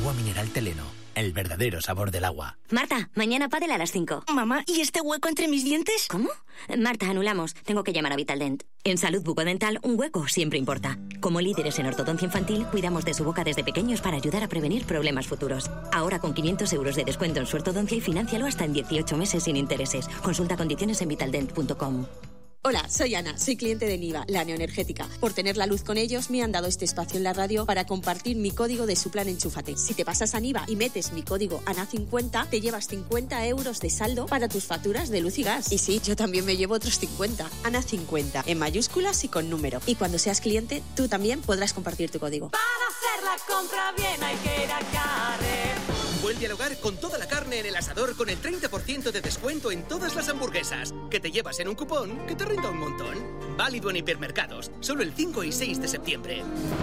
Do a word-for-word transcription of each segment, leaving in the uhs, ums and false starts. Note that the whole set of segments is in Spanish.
Agua mineral Teleno, el verdadero sabor del agua. Marta, mañana pádel a las cinco. Mamá, ¿y este hueco entre mis dientes? ¿Cómo? Marta, anulamos. Tengo que llamar a Vitaldent. En Salud Bucodental, un hueco siempre importa. Como líderes en ortodoncia infantil, cuidamos de su boca desde pequeños para ayudar a prevenir problemas futuros. Ahora con quinientos euros de descuento en su ortodoncia y financialo hasta en dieciocho meses sin intereses. Consulta condiciones en vitaldent punto com. Hola, soy Ana, soy cliente de Niva, la neoenergética. Por tener la luz con ellos, me han dado este espacio en la radio para compartir mi código de su plan Enchúfate. Si te pasas a Niva y metes mi código A N A cincuenta, te llevas cincuenta euros de saldo para tus facturas de luz y gas. Y sí, yo también me llevo otros cincuenta. A N A cincuenta, en mayúsculas y con número. Y cuando seas cliente, tú también podrás compartir tu código. Para hacer la compra bien hay que ir a Carrer. Vuelve al hogar con toda la carne en el asador con el treinta por ciento de descuento en todas las hamburguesas. Que te llevas en un cupón que te rinda un montón. Válido en hipermercados, solo el cinco y seis de septiembre.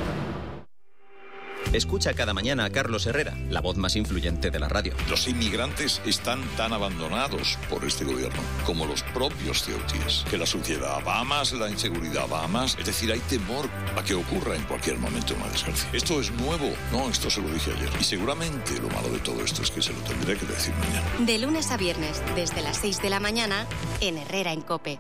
Escucha cada mañana a Carlos Herrera, la voz más influyente de la radio. Los inmigrantes están tan abandonados por este gobierno como los propios ceutíes. Que la suciedad va más, la inseguridad va más. Es decir, hay temor a que ocurra en cualquier momento una desgracia. Esto es nuevo. No, esto se lo dije ayer. Y seguramente lo malo de todo esto es que se lo tendré que decir mañana. De lunes a viernes, desde las seis de la mañana, en Herrera en COPE.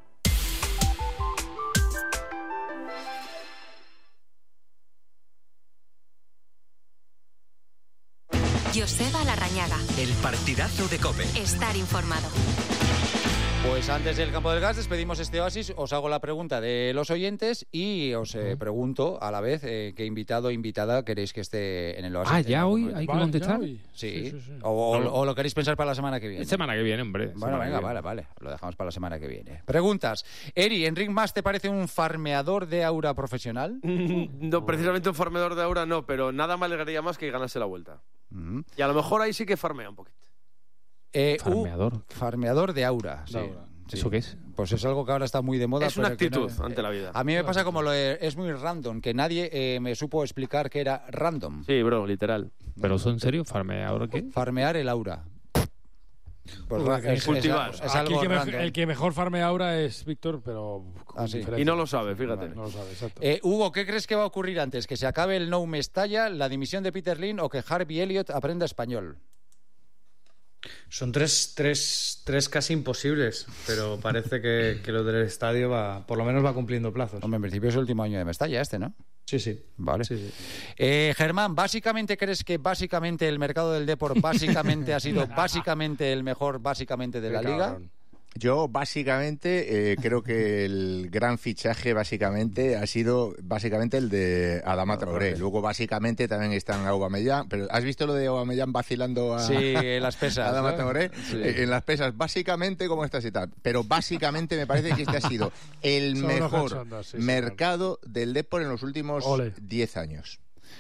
Joseba Larrañaga. El partidazo de COPE. Estar informado. Pues antes del campo del gas despedimos este oasis, os hago la pregunta de los oyentes y os eh, pregunto a la vez eh, qué invitado o invitada queréis que esté en el oasis. Ah, ¿ya hoy hay que contestar? Sí, sí, sí, sí. O, o, o lo queréis pensar para la semana que viene. Semana que viene, hombre. Bueno, venga, vale, vale, lo dejamos para la semana que viene. Preguntas. Eri, ¿Enric Mas te parece un farmeador de aura profesional? No, precisamente un farmeador de aura no, pero nada me alegraría más que ganase la vuelta. Mm. Y a lo mejor ahí sí que farmea un poquito. Eh, farmeador. Uh, farmeador de aura, sí. Aura. Sí. ¿Eso qué es? Pues es algo que ahora está muy de moda. Es una actitud no, ante la vida. A mí me pasa como lo de, es muy random, que nadie eh, me supo explicar que era random. Sí, bro, literal. ¿Pero eso en serio? ¿Farmeador qué? Farmear el aura. Pues ra- es, cultivar. Es, es algo el, que me, el que mejor farmea ahora es Víctor, pero... Ah, sí. Y no lo sabe, fíjate. Vale, no lo sabe, exacto. Eh, Hugo, ¿qué crees que va a ocurrir antes? ¿Que se acabe el No Mestalla, la dimisión de Peter Lynn o que Harvey Elliott aprenda español? Son tres, tres, tres casi imposibles, pero parece que, que lo del estadio va, por lo menos va cumpliendo plazos. Hombre, en principio es el último año de Mestalla este, ¿no? Sí, sí. Vale. Sí, sí. Eh, Germán, ¿básicamente crees que básicamente el mercado del deporte básicamente ha sido básicamente el mejor básicamente de la liga? Yo básicamente eh, creo que el gran fichaje básicamente ha sido básicamente el de Adama Traoré. Luego básicamente también están Aubameyang, pero ¿has visto lo de Aubameyang vacilando a, sí, en las pesas, a Adama ¿no? Traoré? Sí. Eh, en las pesas, básicamente como estás y tal. Pero básicamente me parece que este ha sido el Son mejor cachondas, sí, mercado sí, del deporte en los últimos diez años.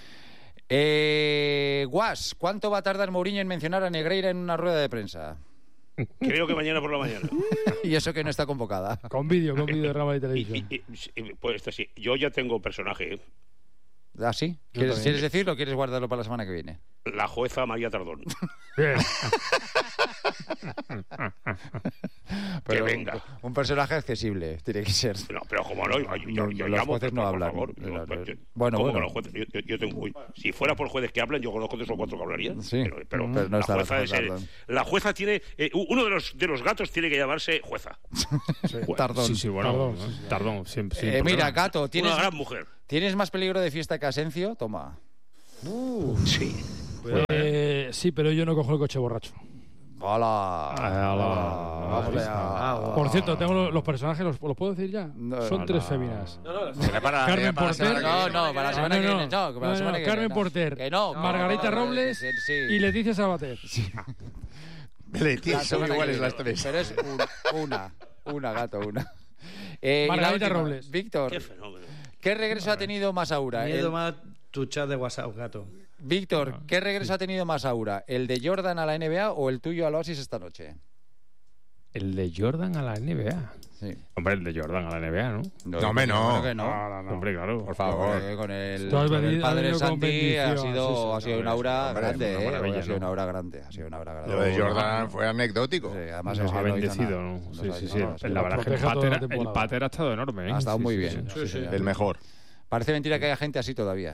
Eh, Guas, ¿cuánto va a tardar Mourinho en mencionar a Negreira en una rueda de prensa? Creo que mañana por la mañana. Y eso que no está convocada. Con vídeo, con vídeo de Rama de televisión. Y, y, y, pues esto sí, yo ya tengo personaje. ¿eh? ¿Ah, sí? ¿Quieres, ¿Quieres decirlo o quieres guardarlo para la semana que viene? La jueza María Tardón. Bien. Pero que venga. Un, un personaje accesible, tiene que ser. No, pero como no, yo, yo, yo los llamo, jueces no por hablan. Favor, no, yo, yo, bueno, bueno. Los jueces, yo, yo, yo tengo, uy, si fuera por jueces que hablan, yo conozco tres o cuatro que hablarían. Sí, pero, pero, pero no la, está jueza la, es el, la jueza tiene... Eh, uno de los, de los gatos tiene que llamarse jueza. Sí. Tardón. Sí, sí, bueno. Tardón, ¿no? sí, sí. Tardón, siempre. Sí, eh, mira, Gato, ¿tienes, una gran mujer. ¿Tienes más peligro de fiesta que Asencio? Toma. Uh, sí. Eh, sí, pero yo no cojo el coche borracho. ¡Hola! Vamos allá. Por cierto, tengo los, los personajes, ¿los, ¿los puedo decir ya? No, Son no, tres no. féminas. No, no, Para, Carmen para Porter. No, no, para la semana no, que no, viene. No, para la no, semana no, que Carmen viene. Porter, Que no. Margarita no, no, no, Robles sí, sí. y Leticia Sabater. Sí. Leticia, son iguales las tres. Pero es un, una, una, Gato, una. Eh, Margarita y la última, Robles. Víctor, Qué fenómeno. ¿qué regreso ha tenido más aura? Miedo El... más tu chat de WhatsApp, Gato. Víctor, ¿qué regreso ha tenido más aura? ¿El de Jordan a la N B A o el tuyo al Oasis esta noche? El de Jordan a la N B A. Sí. Hombre, el de Jordan a la N B A, ¿no? No, hombre, no. Que no. No, no, no. Hombre, claro. Por favor. Eh, con el, Tú has con el venido- padre has venido con Santi ha bendición, sido, sí, sí, ha sido no, una aura hombre, grande, una eh, maravilla, ha sido ¿no? una aura grande, ha sido una aura grande. Lo de Jordan fue anecdótico. Sí, además Nos es que ha no hizo bendecido, nada. ¿no? Nos Sí, ha- sí, no, sí. no, La verdad es que el protege toda pater, la el temporada. pater ha estado enorme, ¿eh? Ha estado Sí, muy sí, bien. sí, Sí, sí. sí. El mejor. Parece mentira que haya gente así todavía.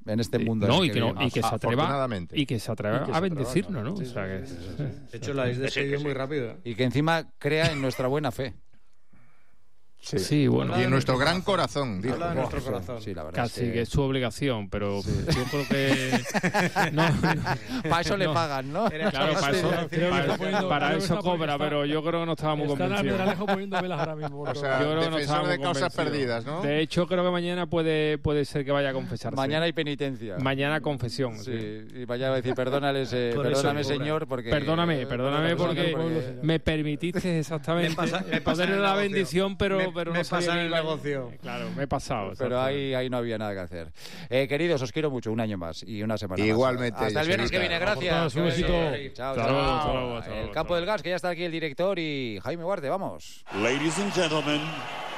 en este mundo. No, en y que, no, y que se atreva, afortunadamente. y que se atreva Y que se a atreva, bendecirnos, ¿no? sí, O sea, que- sí, De hecho, la habéis despedido muy rápido. Y que encima crea en nuestra buena fe. Sí, Sí, bueno. Y en nuestro gran corazón, dijo. Habla de nuestro corazón. Sí, la verdad. Casi es que es su obligación, pero yo creo que... no, Para eso le no. pagan, ¿no? Claro, para eso, Creo que está para, poniendo- para creo que eso está poniendo- cobra, está- pero yo creo que no estaba muy Está en convencido. Almendralejo poniendo velas ahora mismo. por O todo. sea, Yo creo que no defensor estaba de muy causas convencido. perdidas, ¿no? De hecho, creo que mañana puede, puede ser que vaya a confesarse. Mañana hay penitencia. Mañana confesión. Sí, sí. y mañana va a decir, perdónales, eh, Por eso perdóname, cobra. señor, porque... Perdóname, perdóname porque porque- me permitiste exactamente Me pasa- me el pasa poder en de el la negocio. bendición, pero, Me- pero me no sabía pasa en que el iba- negocio. Claro, me he pasado. Pero exacto. ahí, ahí no había nada que hacer. Eh, queridos, os quiero mucho, un año más y una semana más. Igualmente, Hasta el viernes que Joselita. viene, gracias. Un besito. Chao, Hasta chao. luego, hasta luego, hasta El luego, campo hasta del gas, que ya está aquí el director y Jaime Guarte, vamos. Ladies and gentlemen,